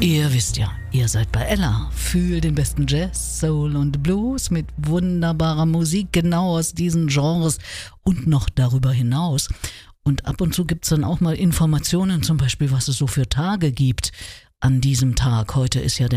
Ihr wisst ja, ihr seid bei Ella. Fühlt den besten Jazz, Soul und Blues mit wunderbarer Musik genau aus diesen Genres und noch darüber hinaus. Und ab und zu gibt's dann auch mal Informationen, zum Beispiel, was es so für Tage gibt an diesem Tag. Heute ist ja der